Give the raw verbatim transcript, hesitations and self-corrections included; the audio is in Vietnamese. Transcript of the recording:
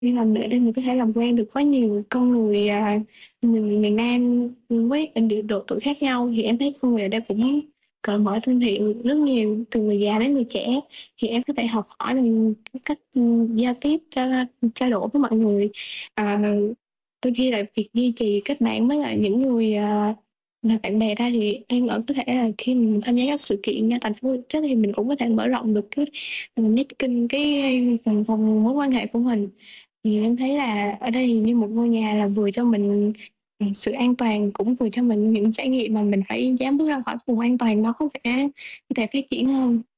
Đi làm nữa để mình có thể làm quen được với nhiều con người, à, người miền Nam, với độ độ tuổi khác nhau thì em thấy con người ở đây cũng cởi mở, thân thiện rất nhiều, từ người già đến người trẻ. Thì em có thể học hỏi được cái cách, ừm, giao tiếp, tra trao đổi với mọi người. À, đôi khi là việc duy trì kết bạn với lại những người, à, là bạn bè ra thì em vẫn có thể là khi mình tham gia các sự kiện nha thành phố trước thì mình cũng có thể mở rộng được cái, ừm, networking cái phần vòng mối quan hệ của mình. Thì em thấy là ở đây như một ngôi nhà là vừa cho mình, ừm, sự an toàn, cũng vừa cho mình những trải nghiệm mà mình phải dám bước ra khỏi vùng an toàn đó để có thể phát triển hơn.